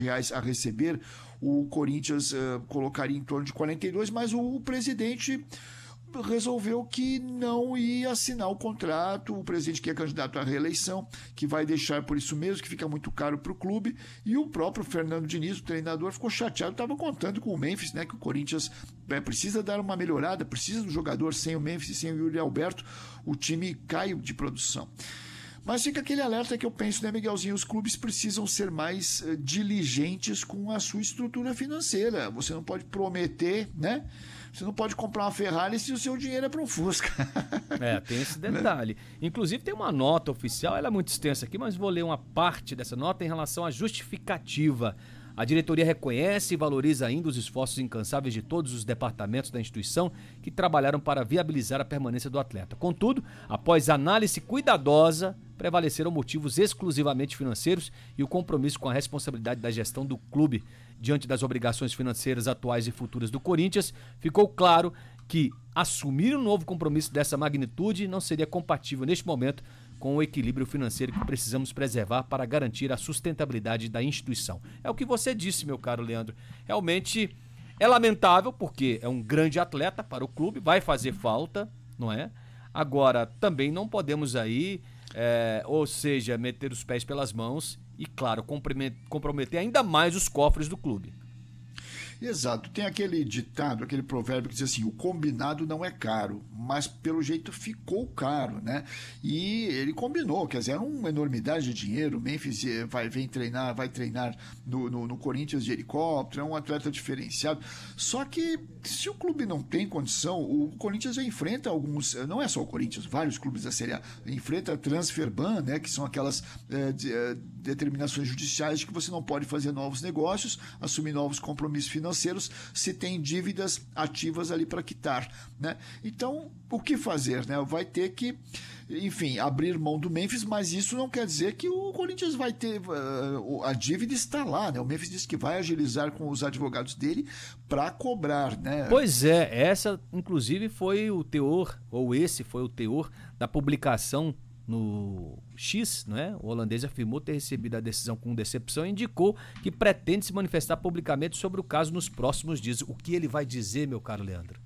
reais a receber, o Corinthians colocaria em torno de 42, mas o presidente resolveu que não ia assinar o contrato, o presidente que é candidato à reeleição, que vai deixar por isso mesmo, que fica muito caro para o clube, e o próprio Fernando Diniz, o treinador, ficou chateado, estava contando com o Memphis, né, que o Corinthians precisa dar uma melhorada, precisa do jogador, sem o Memphis e sem o Yuri Alberto, o time cai de produção. Mas fica aquele alerta que eu penso, né, Miguelzinho? Os clubes precisam ser mais diligentes com a sua estrutura financeira. Você não pode prometer, né? Você não pode comprar uma Ferrari se o seu dinheiro é para um Fusca. Tem esse detalhe. Inclusive tem uma nota oficial, ela é muito extensa aqui, mas vou ler uma parte dessa nota em relação à justificativa. A diretoria reconhece e valoriza ainda os esforços incansáveis de todos os departamentos da instituição que trabalharam para viabilizar a permanência do atleta. Contudo, após análise cuidadosa, prevaleceram motivos exclusivamente financeiros e o compromisso com a responsabilidade da gestão do clube. Diante das obrigações financeiras atuais e futuras do Corinthians, ficou claro que assumir um novo compromisso dessa magnitude não seria compatível neste momento com o equilíbrio financeiro que precisamos preservar para garantir a sustentabilidade da instituição. É o que você disse, meu caro Leandro. Realmente é lamentável, porque é um grande atleta para o clube, vai fazer falta, não é? Agora, também não podemos aí, ou seja, meter os pés pelas mãos e, claro, comprometer ainda mais os cofres do clube. Exato, tem aquele ditado, aquele provérbio que diz assim, o combinado não é caro, mas pelo jeito ficou caro, né? E ele combinou, quer dizer, era uma enormidade de dinheiro, o Memphis vai treinar no Corinthians de helicóptero, é um atleta diferenciado, só que se o clube não tem condição, o Corinthians já enfrenta alguns, não é só o Corinthians, vários clubes da Série A, enfrenta a transfer ban, né, que são aquelas determinações judiciais de que você não pode fazer novos negócios, assumir novos compromissos financeiros, se tem dívidas ativas ali para quitar, né? Então, o que fazer, né? Vai ter que, enfim, abrir mão do Memphis, mas isso não quer dizer que o Corinthians vai ter, a dívida está lá, né? O Memphis disse que vai agilizar com os advogados dele para cobrar, né? Pois é, essa inclusive foi o teor, ou esse foi o teor da publicação no X, né? O holandês afirmou ter recebido a decisão com decepção e indicou que pretende se manifestar publicamente sobre o caso nos próximos dias. O que ele vai dizer, meu caro Leandro?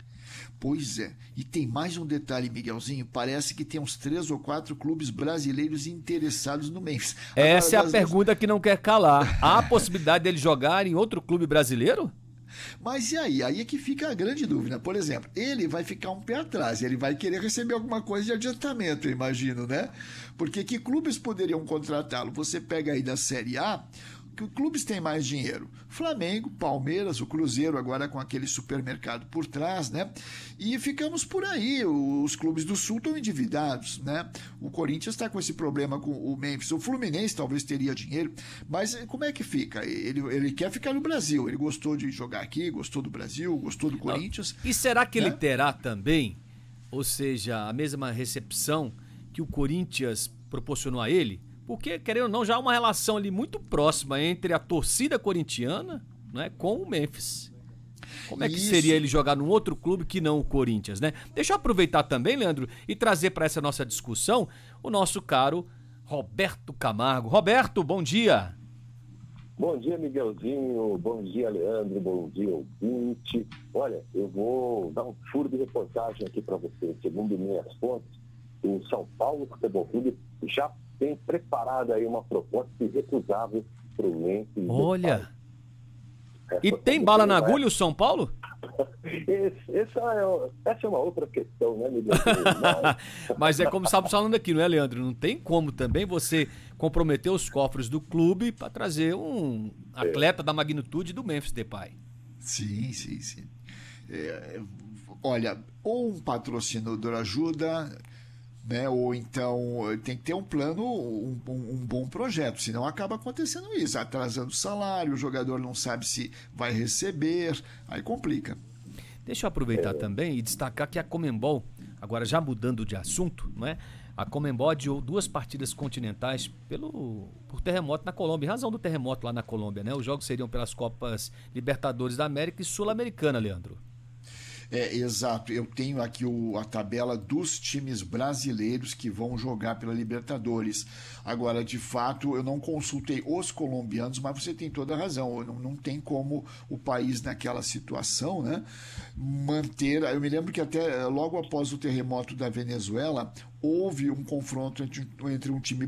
Pois é, e tem mais um detalhe, Miguelzinho, parece que tem uns 3 ou 4 clubes brasileiros interessados no Memphis. Essa é a pergunta que não quer calar. Há a possibilidade dele jogar em outro clube brasileiro? Mas e aí? Aí é que fica a grande dúvida. Por exemplo, ele vai ficar um pé atrás, ele vai querer receber alguma coisa de adiantamento, eu imagino, né? Porque que clubes poderiam contratá-lo? Você pega aí da Série A, que clubes têm mais dinheiro? Flamengo, Palmeiras, o Cruzeiro agora com aquele supermercado por trás, né? E ficamos por aí, os clubes do Sul estão endividados, né? O Corinthians está com esse problema com o Memphis, o Fluminense talvez teria dinheiro, mas como é que fica? Ele quer ficar no Brasil, ele gostou de jogar aqui, gostou do Brasil, gostou do Corinthians. E será que ele terá também, ou seja, a mesma recepção que o Corinthians proporcionou a ele? Porque, querendo ou não, já há uma relação ali muito próxima entre a torcida corintiana, né, com o Memphis. Como é que seria ele jogar num outro clube que não o Corinthians, né? Deixa eu aproveitar também, Leandro, e trazer para essa nossa discussão o nosso caro Roberto Camargo. Roberto, bom dia. Bom dia, Miguelzinho. Bom dia, Leandro. Bom dia, ouvinte. Olha, eu vou dar um furo de reportagem aqui para você. Segundo minhas fontes, o São Paulo Futebol Clube já tem preparado aí uma proposta irrecusável para o Memphis. Olha! E tem bala na agulha o São Paulo? Essa é uma outra questão, né, Miguel? Mas é como estamos falando aqui, não é, Leandro? Não tem como também você comprometer os cofres do clube para trazer um atleta da magnitude do Memphis Depay. Sim. Olha, ou um patrocinador ajuda, né? Ou então tem que ter um plano, um bom projeto, senão acaba acontecendo isso, atrasando o salário, o jogador não sabe se vai receber, aí complica. Deixa eu aproveitar também e destacar que a Conmebol, agora já mudando de assunto, não é? A Conmebol adiou 2 partidas continentais por terremoto na Colômbia, em razão do terremoto lá na Colômbia, né? Os jogos seriam pelas Copas Libertadores da América e Sul-Americana, Leandro. Exato. Eu tenho aqui a tabela dos times brasileiros que vão jogar pela Libertadores. Agora, de fato, eu não consultei os colombianos, mas você tem toda a razão. Não tem como o país naquela situação, né, manter... Eu me lembro que até logo após o terremoto da Venezuela, houve um confronto entre um time